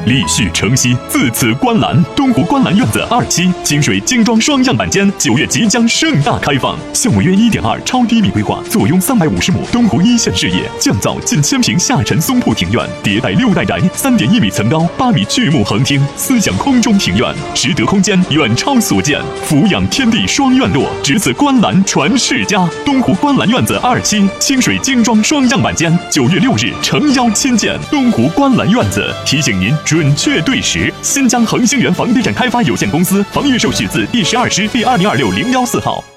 立续承袭，自此观澜。东湖观澜院子2期清水精装双样板间9月即将盛大开放，项目约1.2超低密规划，坐拥350亩东湖一线视野，降噪近1000平下沉松铺庭院，迭代6代宅，3.1米层高，8米巨木横厅，思想空中庭院，实得空间远超所见，俯仰天地双院落，只此观澜传世家。东湖观澜院子2期清水精装双样板间9月6日诚邀亲见。东湖观澜院子提醒您准确对时。新疆恒星源房地产开发有限公司房预授许字第12师第2026-014号。